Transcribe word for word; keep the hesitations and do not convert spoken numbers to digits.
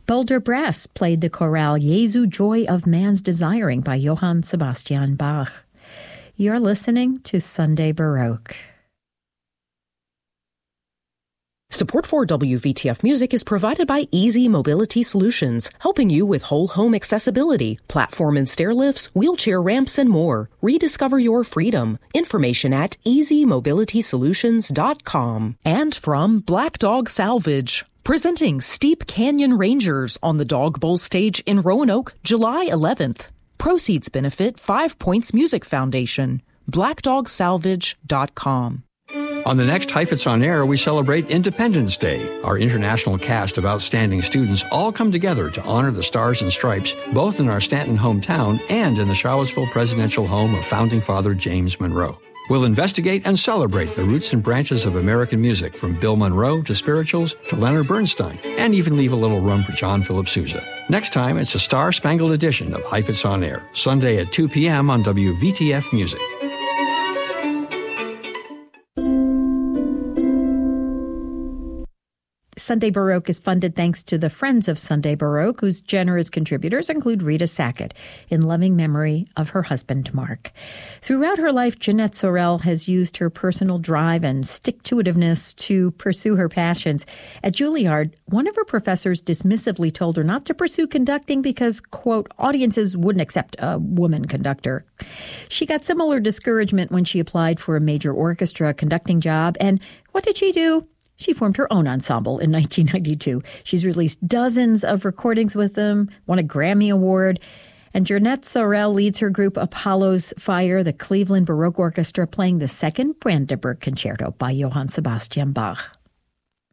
Boulder Brass played the chorale Jesu Joy of Man's Desiring by Johann Sebastian Bach. You're listening to Sunday Baroque. Support for W V T F Music is provided by Easy Mobility Solutions, helping you with whole home accessibility, platform and stair lifts, wheelchair ramps, and more. Rediscover your freedom. Information at easy mobility solutions dot com. And from Black Dog Salvage, presenting Steep Canyon Rangers on the Dog Bowl stage in Roanoke, July eleventh. Proceeds benefit Five Points Music Foundation. black dog salvage dot com. On the next Heifetz on Air, we celebrate Independence Day. Our international cast of outstanding students all come together to honor the Stars and Stripes, both in our Stanton hometown and in the Charlottesville presidential home of Founding Father James Monroe. We'll investigate and celebrate the roots and branches of American music, from Bill Monroe to spirituals to Leonard Bernstein, and even leave a little room for John Philip Sousa. Next time, it's a star-spangled edition of Heifetz on Air, Sunday at two p.m. on W V T F Music. Sunday Baroque is funded thanks to the Friends of Sunday Baroque, whose generous contributors include Rita Sackett, in loving memory of her husband, Mark. Throughout her life, Jeanette Sorel has used her personal drive and stick-to-itiveness to pursue her passions. At Juilliard, one of her professors dismissively told her not to pursue conducting because, quote, audiences wouldn't accept a woman conductor. She got similar discouragement when she applied for a major orchestra conducting job, and what did she do? She formed her own ensemble in nineteen ninety-two. She's released dozens of recordings with them, won a Grammy Award, and Jeanette Sorel leads her group Apollo's Fire, the Cleveland Baroque Orchestra, playing the second Brandenburg Concerto by Johann Sebastian Bach.